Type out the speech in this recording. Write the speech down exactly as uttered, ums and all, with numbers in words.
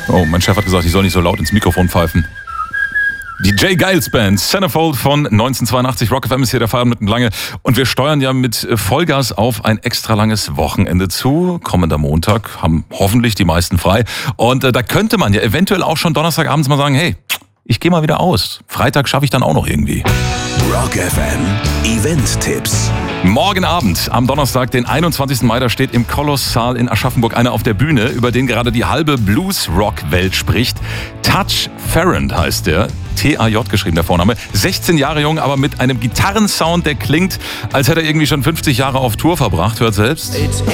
Oh, mein Chef hat gesagt, ich soll nicht so laut ins Mikrofon pfeifen. Die J. Giles Band, Centerfold von neunzehnhundertzweiundachtzig. Rock F M ist hier der Feierabend mit Lange. Und wir steuern ja mit Vollgas auf ein extra langes Wochenende zu. Kommender Montag haben hoffentlich die meisten frei. Und äh, da könnte man ja eventuell auch schon Donnerstagabends mal sagen, hey, ich gehe mal wieder aus. Freitag schaffe ich dann auch noch irgendwie. Rock F M Event-Tipps. Morgen Abend, am Donnerstag, den einundzwanzigsten Mai, da steht im Kolossal in Aschaffenburg einer auf der Bühne, über den gerade die halbe Blues-Rock-Welt spricht. Touch Farrand heißt der, T A J geschrieben der Vorname. sechzehn Jahre jung, aber mit einem Gitarrensound, der klingt, als hätte er irgendwie schon fünfzig Jahre auf Tour verbracht. Hört selbst.